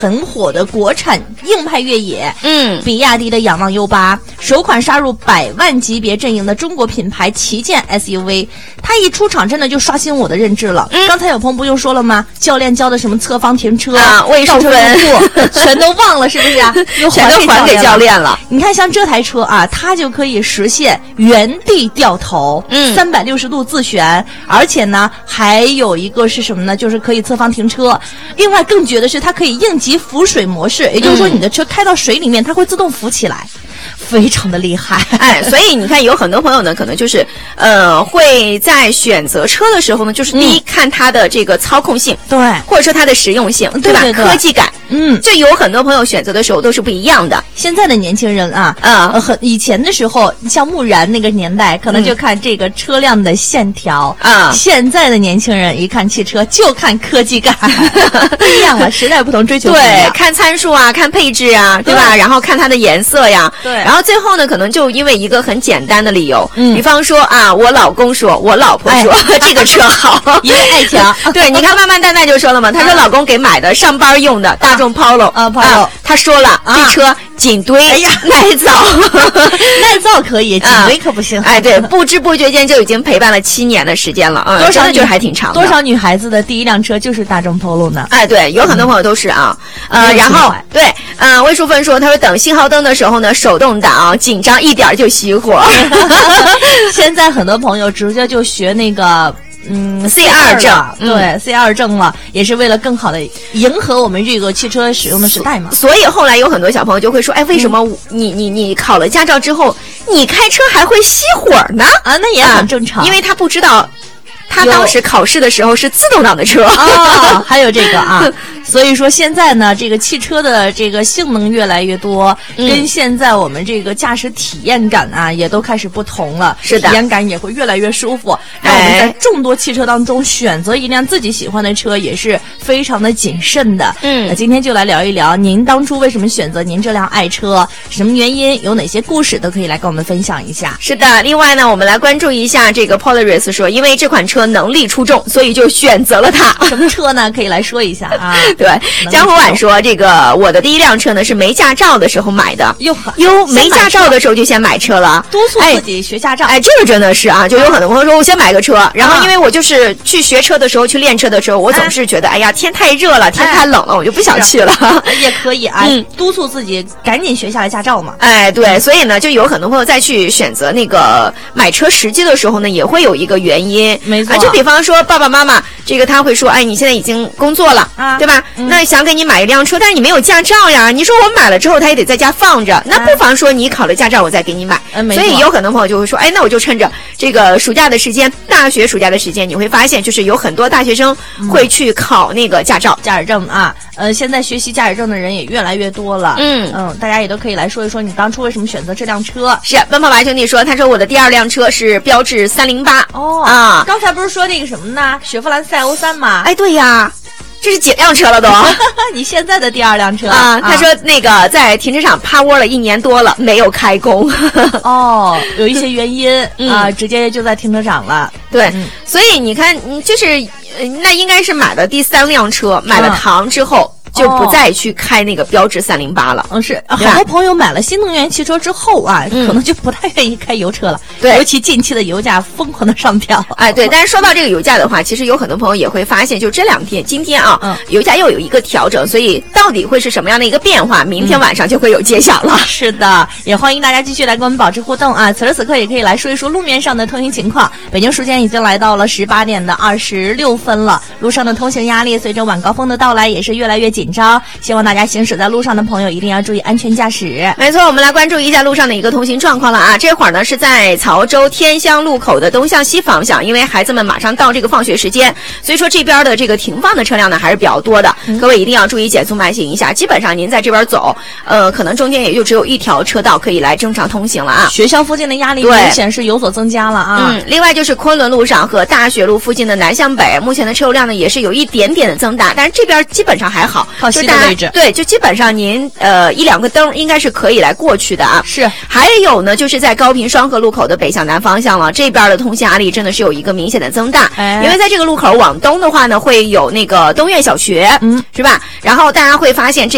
很火的国产硬派越野，比亚迪的仰望 U8，首款杀入100万级别阵营的中国品牌旗舰 SUV， 它一出场真的就刷新我的认知了。刚才有朋友不用说了吗？教练教的什么侧方停车啊、位数分全都忘了，是不是啊？ 全都还给教练了。 你看，像这台车啊，它就可以实现原地掉头，360度自旋，而且呢，还有一个是什么呢？就是可以侧方停车。另外更绝的是，它可以应急浮水模式，也就是说你的车开到水里面，它会自动浮起来，非常的厉害。 哎，所以你看，有很多朋友呢，可能就是会在选择车的时候呢，就是第一看它的这个操控性， 对， 或者说它的实用性， 对吧？ 对，科技感，就有很多朋友选择的时候都是不一样的。 现在的年轻人啊，以前的时候，像木然那个年代，可能就看这个车辆的线条啊。现在的年轻人一看汽车就看科技感，不一样了，时代不同，追求不一样。 对，看参数啊，看配置啊，对吧？然后看它的颜色呀， 对。 然后最后呢，可能就因为一个很简单的理由，比方说啊，我老公说，我老婆说，这个车好， 因为爱情。 对，你看慢慢蛋蛋就说了嘛，他说老公给买的上班用的大众 Polo，Polo，他说了这车紧堆，耐造， 耐造可以，紧堆可不行。 哎，对，不知不觉间就已经陪伴了7年的时间了啊， 多少就是还挺长的。 多少女孩子的第一辆车就是大众 Polo 呢？ 哎，对，有很多朋友都是啊，然后对，魏淑芬说，他说等信号灯的时候呢，手动挡，紧张一点就熄火。 现在很多朋友直接就学那个。 C2 证， 对，C2 证了，也是为了更好的迎合我们这个汽车使用的时代嘛。 所以后来有很多小朋友就会说，哎，为什么你考了驾照之后，你开车还会熄火呢？ 啊，那也很正常， 因为他不知道。他当时考试的时候是自动挡的车啊，还有这个啊，所以说现在呢，这个汽车的这个性能越来越多，跟现在我们这个驾驶体验感啊，也都开始不同了。 是的， 体验感也会越来越舒服。让我们在众多汽车当中选择一辆自己喜欢的车，也是非常的谨慎的。那今天就来聊一聊，您当初为什么选择您这辆爱车？什么原因？有哪些故事都可以来跟我们分享一下。 是的，另外呢，我们来关注一下这个 Polaris 说，因为这款车能力出众，所以就选择了它。 什么车呢？可以来说一下啊。 对，江湖晚说，这个我的第一辆车呢是没驾照的时候买的。哟，没驾照的时候就先买车了， 督促自己学驾照。 哎，这个真的是啊，就有很多朋友说我先买个车，然后因为我就是去学车的时候，去练车的时候，我总是觉得，哎呀，天太热了，天太冷了，我就不想去了。 也可以啊，督促自己赶紧学下来驾照嘛。 哎，对，所以呢，就有很多朋友再去选择那个买车时机的时候呢，也会有一个原因。 没错， 就比方说爸爸妈妈，这个他会说，哎，你现在已经工作了，对吧？那想给你买一辆车，但是你没有驾照呀。你说我买了之后，他也得在家放着，那不妨说你考了驾照，我再给你买。所以有很多朋友就会说，哎，那我就趁着这个暑假的时间，大学暑假的时间，你会发现就是有很多大学生会去考那个驾照、 驾驶证啊。现在学习驾驶证的人也越来越多了。大家也都可以来说一说你当初为什么选择这辆车。 是奔跑吧兄弟说，他说我的第2辆车是标致308。 哦，刚才不是说那个什么呢？雪佛兰赛欧3吗？ 哎，对呀。这是几辆车了都？ 你现在的第2辆车啊？他说那个在停车场趴窝了1年多了，没有开工。 哦，有一些原因啊，直接就在停车场了。 对，所以你看，就是那应该是买了第3辆车，买了唐之后。就不再去开那个标致308了。 是好多朋友买了新能源汽车之后啊，可能就不太愿意开油车了。 对， 尤其近期的油价疯狂的上调。 哎，对。但是说到这个油价的话，其实有很多朋友也会发现，就这2天，今天啊，油价又有一个调整，所以到底会是什么样的一个变化？明天晚上就会有揭晓了。 是的，也欢迎大家继续来跟我们保持互动啊！此时此刻也可以来说一说路面上的通行情况。北京时间已经来到了18点的26分了，路上的通行压力随着晚高峰的到来也是越来越紧张，希望大家行驶在路上的朋友一定要注意安全驾驶。 没错，我们来关注一下路上的一个通行状况了啊！这会儿呢是在曹州天香路口的东向西方向，因为孩子们马上到这个放学时间，所以说这边的这个停放的车辆呢还是比较多的，各位一定要注意减速慢行一下。基本上您在这边走，可能中间也就只有1条车道可以来正常通行了啊。 学校附近的压力明显是有所增加了啊。 另外就是昆仑路上和大学路附近的南向北，目前的车流量呢也是有一点点的增大，但是这边基本上还好， 靠西的位置。 对，就基本上您1、2个灯应该是可以来过去的啊。 是， 还有呢，就是在高频双河路口的北向南方向了，这边的通行压力真的是有一个明显的增大。因为在这个路口往东的话呢，会有那个东苑小学，是吧？然后大家会发现这